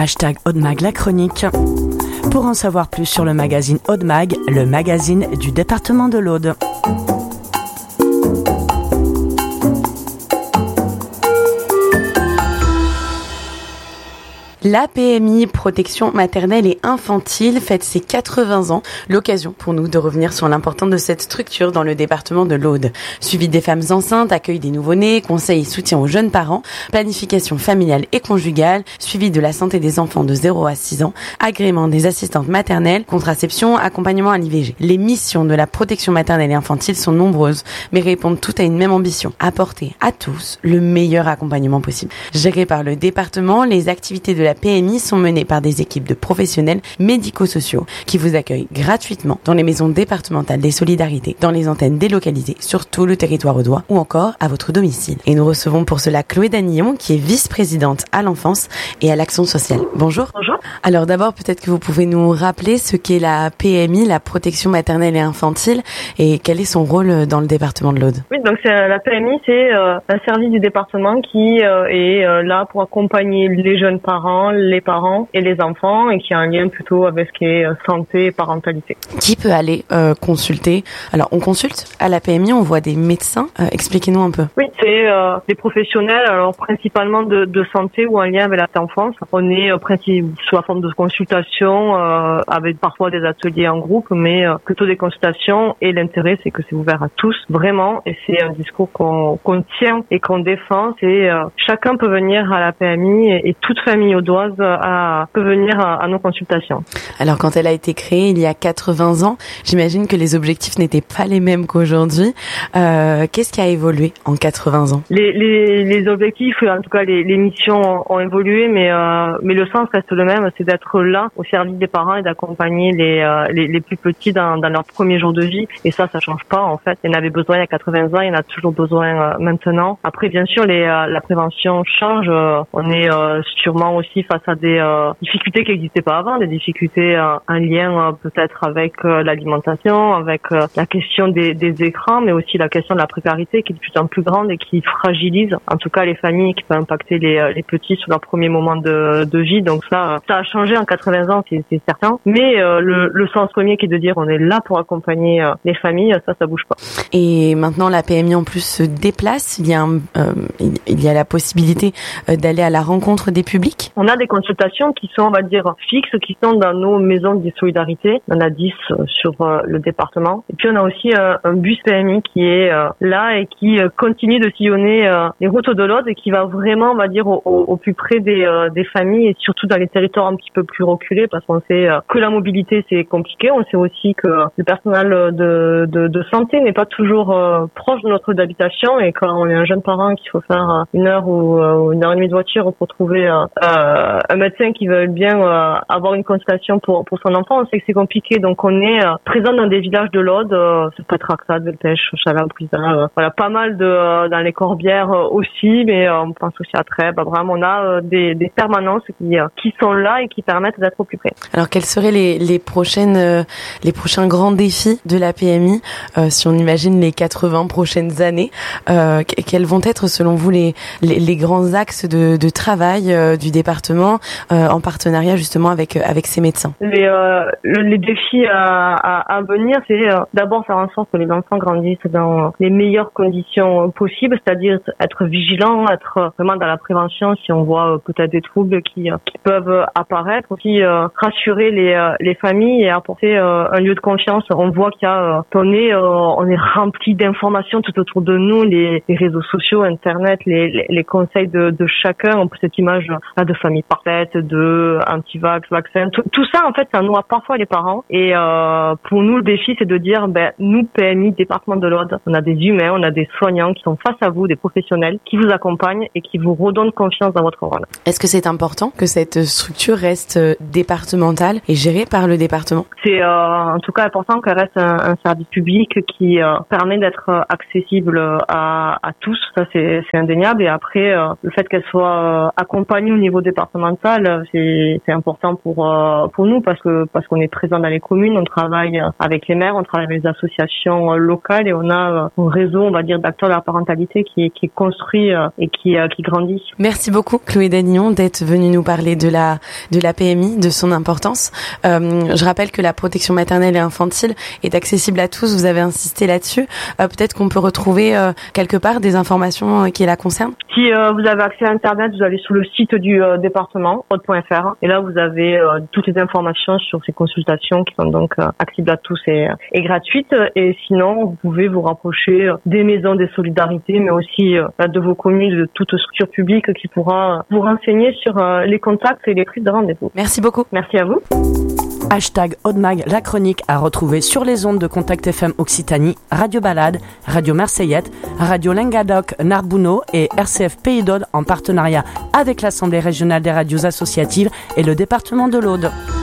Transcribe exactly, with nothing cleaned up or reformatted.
Hashtag Aude-Mag la chronique. Pour en savoir plus sur le magazine Aude-Mag, le magazine du département de l'Aude. La P M I, protection maternelle et infantile, fête ses quatre-vingts ans. L'occasion pour nous de revenir sur l'importance de cette structure dans le département de l'Aude. Suivi des femmes enceintes, accueil des nouveau-nés, conseil et soutien aux jeunes parents, planification familiale et conjugale, suivi de la santé des enfants de zéro à six ans, agrément des assistantes maternelles, contraception, accompagnement à l'I V G. Les missions de la protection maternelle et infantile sont nombreuses, mais répondent toutes à une même ambition, apporter à tous le meilleur accompagnement possible. Géré par le département, les activités de la P M I sont menées par des équipes de professionnels médico-sociaux qui vous accueillent gratuitement dans les maisons départementales des solidarités, dans les antennes délocalisées sur tout le territoire audois ou encore à votre domicile. Et nous recevons pour cela Chloé Danillon qui est vice-présidente à l'enfance et à l'action sociale. Bonjour. Bonjour. Alors d'abord, peut-être que vous pouvez nous rappeler ce qu'est la P M I, la protection maternelle et infantile, et quel est son rôle dans le département de l'Aude. Oui, donc c'est, la P M I, c'est euh, un service du département qui euh, est euh, là pour accompagner les jeunes parents, les parents et les enfants, et qui a un lien plutôt avec ce qui est santé et parentalité. Qui peut aller euh, consulter? Alors, on consulte à la P M I, on voit des médecins. Euh, expliquez-nous un peu. Oui, c'est euh, des professionnels, alors principalement de, de santé ou en lien avec la petite enfance. On est euh, principalement sous la forme de consultation, euh, avec parfois des ateliers en groupe, mais euh, plutôt des consultations. Et l'intérêt, c'est que c'est ouvert à tous, vraiment. Et c'est un discours qu'on, qu'on tient et qu'on défend. C'est euh, chacun peut venir à la P M I et, et toute famille audoise à, peut venir à, à nos consultations. Alors quand elle a été créée il y a quatre-vingts ans, j'imagine que les objectifs n'étaient pas les mêmes qu'aujourd'hui. Euh, qu'est-ce qui a évolué en quatre-vingts ans? Les, les, les objectifs, en tout cas les, les missions ont évolué, mais, euh, mais le sens reste le même, c'est d'être là au service des parents et d'accompagner les, euh, les, les plus petits dans, dans leur premier jour de vie. Et ça, ça change pas en fait. Il y en avait besoin il y a quatre-vingts ans, il y en a toujours besoin euh, maintenant. Après, bien sûr, les, euh, la prévention change. Euh, on est euh, sûrement aussi face à des euh, difficultés qui n'existaient pas avant, des difficultés euh, en lien euh, peut-être avec euh, l'alimentation, avec euh, la question des, des écrans, mais aussi la question de la précarité qui est de plus en plus grande et qui fragilise en tout cas les familles, qui peut impacter les, les petits sur leur premier moment de, de vie. Donc ça, ça a changé en quatre-vingts ans, c'est, c'est certain. Mais euh, le, le sens premier qui est de dire on est là pour accompagner euh, les familles, ça, ça bouge pas. Et maintenant, la P M I en plus se déplace. Il y a, un, euh, il y a la possibilité euh, d'aller à la rencontre des publics. On a des consultations qui sont, on va dire, fixes, qui sont dans nos maisons de solidarité. On en a dix sur euh, le département. Et puis on a aussi euh, un bus P M I qui est euh, là et qui euh, continue de sillonner euh, les routes de l'Aude et qui va vraiment, on va dire, au, au, au plus près des, euh, des familles et surtout dans les territoires un petit peu plus reculés, parce qu'on sait euh, que la mobilité c'est compliqué. On sait aussi que le personnel de, de, de santé n'est pas toujours euh, proche de notre lieu d'habitation, et quand on est un jeune parent qu'il faut faire une heure ou euh, une heure et demie de voiture pour trouver euh, euh, un médecin qui veut bien euh, avoir une consultation pour pour son enfant, on sait que c'est compliqué. Donc on est euh, présent dans des villages de l'Aude, euh, ça peut être Axade, Belpèche, Chalin, Brisa, euh, voilà, pas mal de euh, dans les Corbières euh, aussi, mais euh, on pense aussi à Trèbes. Vraiment, on a euh, des, des permanences qui euh, qui sont là et qui permettent d'être au plus près. Alors quels seraient les les prochaines euh, les prochains grands défis de la P M I euh, si on imagine les quatre-vingts prochaines années, euh, quels vont être selon vous les les, les grands axes de, de travail euh, du département euh, en partenariat justement avec avec ces médecins? Les euh, les défis à, à, à venir, c'est euh, d'abord faire en sorte que les enfants grandissent dans les meilleures conditions possibles, c'est-à-dire être vigilant, être vraiment dans la prévention si on voit euh, peut-être des troubles qui euh, qui peuvent apparaître, aussi euh, rassurer les euh, les familles et apporter euh, un lieu de confiance. On voit qu'il y a euh, on est euh, on est rempli d'informations tout autour de nous, les, les réseaux sociaux, internet, les, les, les conseils de, de chacun. On peut cette image là, de famille parfaite, de anti-vax, vaccin, tout, tout ça en fait ça noie parfois les parents. Et euh, pour nous le défi c'est de dire ben nous P M I département de l'Aude, on a des humains, on a des soignants qui sont face à vous, des professionnels qui vous accompagnent et qui vous redonnent confiance dans votre rôle. Est-ce que c'est important que cette structure reste départementale et gérée par le département? C'est euh, en tout cas important qu'elle reste un, un service public qui euh, permet d'être accessible à, à tous, ça c'est, c'est indéniable. Et après euh, le fait qu'elle soit euh, accompagnée au niveau départemental départementale, c'est, c'est important pour euh, pour nous parce que parce qu'on est présent dans les communes, on travaille avec les maires, on travaille avec les associations locales et on a un réseau, on va dire, d'acteurs de la parentalité qui est qui est construit et qui qui grandit. Merci beaucoup Chloé Danillon d'être venue nous parler de la de la P M I, de son importance. Euh, je rappelle que la protection maternelle et infantile est accessible à tous. Vous avez insisté là-dessus. Euh, peut-être qu'on peut retrouver euh, quelque part des informations euh, qui la concernent. Si euh, vous avez accès à Internet, vous allez sur le site du euh, département, aude point f r, et là vous avez euh, toutes les informations sur ces consultations qui sont donc euh, accessibles à tous et, et gratuites. Et sinon, vous pouvez vous rapprocher des maisons des solidarités, mais aussi euh, de vos communes, de toute structure publique qui pourra vous renseigner sur euh, les contacts et les prises de rendez-vous. Merci beaucoup. Merci à vous. Hashtag Aude-Mag, la chronique à retrouver sur les ondes de Contact F M Occitanie, Radio Balade, Radio Marseillette, Radio Languedoc Narbonneau et R C F Pays d'Aude en partenariat avec l'Assemblée régionale des radios associatives et le département de l'Aude.